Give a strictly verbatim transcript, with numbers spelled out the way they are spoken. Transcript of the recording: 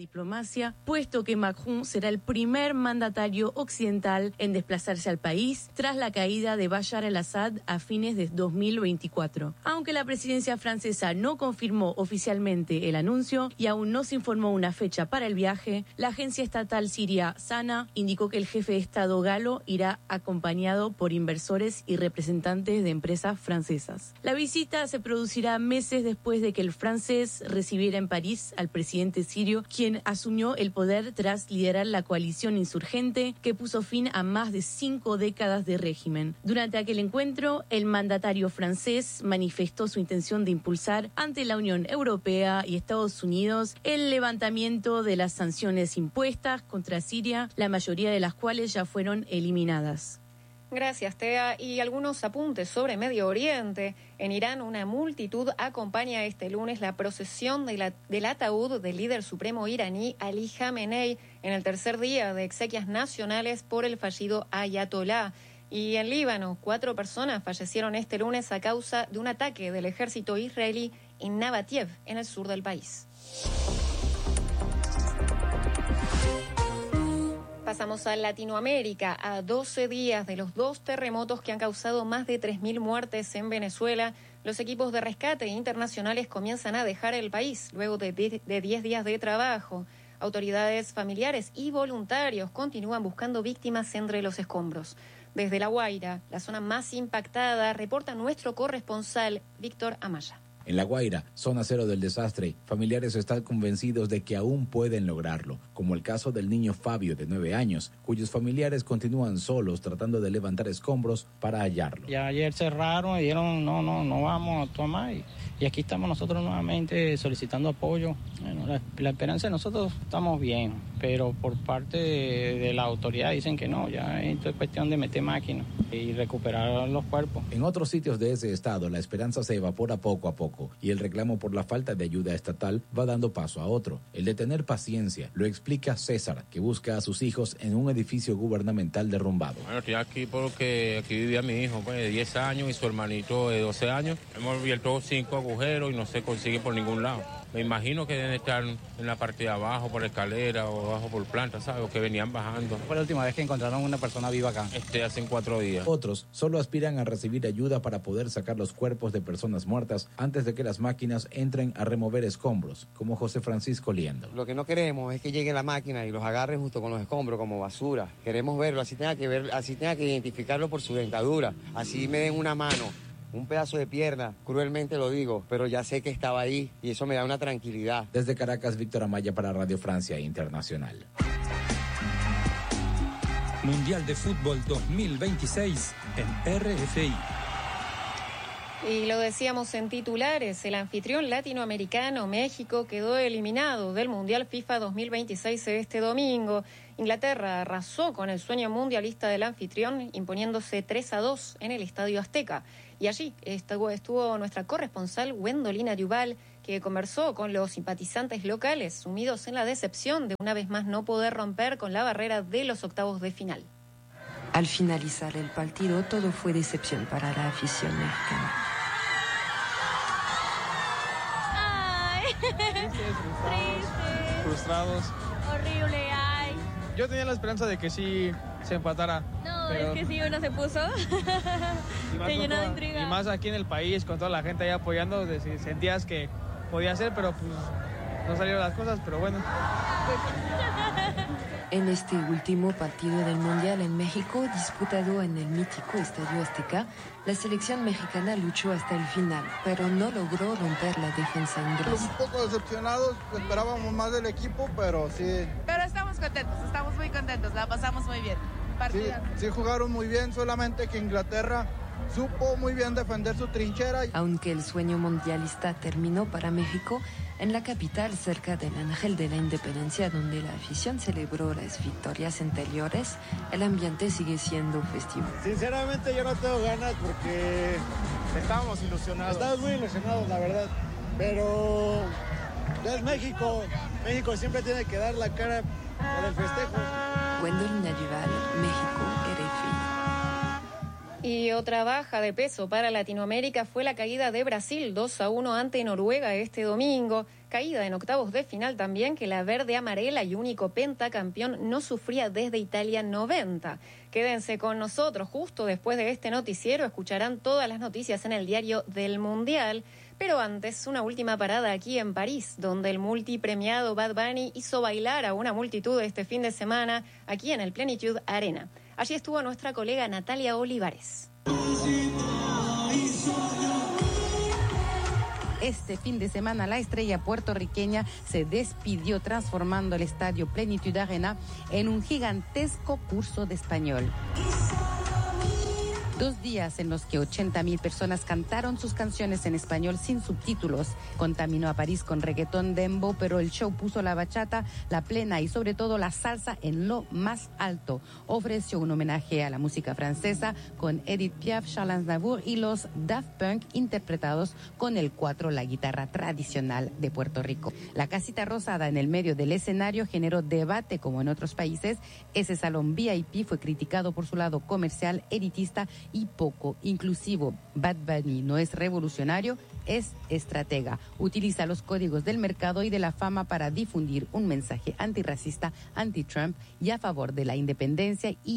diplomacia, puesto que Macron será el primer mandatario occidental en desplazarse al país tras la caída de Bashar al-Assad a fines de dos mil veinticuatro. Aunque la presidencia francesa no confirmó oficialmente el anuncio y aún no se informó una fecha para el viaje, la agencia estatal siria Sana indicó que el jefe de Estado galo irá acompañado por inversores y representantes de empresas francesas. La visita se producirá meses después de que el francés recibiera en París al presidente sirio, quien asumió el poder tras liderar la coalición insurgente que puso fin a más de cinco décadas de régimen. Durante aquel encuentro, el mandatario francés manifestó su intención de impulsar ante la Unión Europea y Estados Unidos el levantamiento de las sanciones impuestas contra Siria, la mayoría de las cuales ya fueron eliminadas. Gracias, Tea. Y algunos apuntes sobre Medio Oriente. En Irán, una multitud acompaña este lunes la procesión de la, del ataúd del líder supremo iraní Ali Khamenei en el tercer día de exequias nacionales por el fallido ayatolá. Y en Líbano, cuatro personas fallecieron este lunes a causa de un ataque del ejército israelí en Nabatiev, en el sur del país. Pasamos a Latinoamérica. A doce días de los dos terremotos que han causado más de tres mil muertes en Venezuela, los equipos de rescate internacionales comienzan a dejar el país luego de diez días de trabajo. Autoridades familiares y voluntarios continúan buscando víctimas entre los escombros. Desde La Guaira, la zona más impactada, reporta nuestro corresponsal Víctor Amaya. En La Guaira, zona cero del desastre, familiares están convencidos de que aún pueden lograrlo, como el caso del niño Fabio, de nueve años, cuyos familiares continúan solos tratando de levantar escombros para hallarlo. Ya ayer cerraron y dijeron, no, no, no vamos a tomar. Y, y aquí estamos nosotros nuevamente solicitando apoyo. Bueno, la, la esperanza de nosotros estamos bien, pero por parte de, de la autoridad dicen que no, ya esto es cuestión de meter máquinas y recuperar los cuerpos. En otros sitios de ese estado, la esperanza se evapora poco a poco y el reclamo por la falta de ayuda estatal va dando paso a otro. El de tener paciencia, lo explica César, que busca a sus hijos en un edificio gubernamental derrumbado. Bueno, estoy aquí porque aquí vivía mi hijo, pues, de diez años y su hermanito de doce años. Hemos abierto cinco agujeros y no se consigue por ningún lado. Me imagino que deben estar en la parte de abajo por escalera o abajo por planta, ¿sabes? O que venían bajando. Fue la última vez que encontraron una persona viva acá. Este, hace cuatro días. Otros solo aspiran a recibir ayuda para poder sacar los cuerpos de personas muertas antes de que las máquinas entren a remover escombros, como José Francisco Liendo. Lo que no queremos es que llegue la máquina y los agarren justo con los escombros como basura. Queremos verlo, así tenga que ver, así tenga que identificarlo por su dentadura, así me den una mano, un pedazo de pierna, cruelmente lo digo, pero ya sé que estaba ahí y eso me da una tranquilidad. Desde Caracas, Víctor Amaya para Radio Francia Internacional. Mundial de Fútbol dos mil veintiséis en R F I. Y lo decíamos en titulares, el anfitrión latinoamericano México quedó eliminado del Mundial FIFA dos mil veintiséis este domingo. Inglaterra arrasó con el sueño mundialista del anfitrión, imponiéndose tres a dos en el Estadio Azteca. Y allí estuvo, estuvo nuestra corresponsal Gwendolina Duval, que conversó con los simpatizantes locales, sumidos en la decepción de una vez más no poder romper con la barrera de los octavos de final. Al finalizar el partido, todo fue decepción para la afición mexicana. Ay, tristes, frustrados, horrible, ay. Yo tenía la esperanza de que sí se empatara. No, pero... es que sí, uno se puso. Se llenó de intriga. Y más aquí en el país, con toda la gente ahí apoyando, sentías que podía ser, pero pues no salieron las cosas, pero bueno. En este último partido del Mundial en México, disputado en el mítico Estadio Azteca, la selección mexicana luchó hasta el final, pero no logró romper la defensa inglesa. Un poco decepcionados, esperábamos más del equipo, pero sí. Pero estamos contentos, estamos muy contentos, la pasamos muy bien. Sí, sí jugaron muy bien, solamente que Inglaterra supo muy bien defender su trinchera. Aunque el sueño mundialista terminó para México, en la capital, cerca del Ángel de la Independencia, donde la afición celebró las victorias anteriores, el ambiente sigue siendo festivo. Sinceramente yo no tengo ganas porque estábamos ilusionados. Estamos muy ilusionados, la verdad. Pero es México. México siempre tiene que dar la cara por el festejo. Gwendolina Duval, México, R F I. Y otra baja de peso para Latinoamérica fue la caída de Brasil dos a uno ante Noruega este domingo. Caída en octavos de final también que la verde amarela y único pentacampeón no sufría desde Italia noventa. Quédense con nosotros, justo después de este noticiero escucharán todas las noticias en el diario del Mundial. Pero antes, una última parada aquí en París, donde el multipremiado Bad Bunny hizo bailar a una multitud este fin de semana aquí en el Plenitude Arena. Allí estuvo nuestra colega Natalia Olivares. Este fin de semana la estrella puertorriqueña se despidió transformando el estadio Plenitude Arena en un gigantesco curso de español. Dos días en los que ochenta mil personas cantaron sus canciones en español sin subtítulos. Contaminó a París con reggaetón dembow, pero el show puso la bachata, la plena y sobre todo la salsa en lo más alto. Ofreció un homenaje a la música francesa con Edith Piaf, Charles Aznavour y los Daft Punk interpretados con el cuatro, la guitarra tradicional de Puerto Rico. La casita rosada en el medio del escenario generó debate como en otros países. Ese salón V I P fue criticado por su lado comercial, elitista y poco inclusivo. Bad Bunny no es revolucionario, es estratega. Utiliza los códigos del mercado y de la fama para difundir un mensaje antirracista, anti-Trump y a favor de la independencia y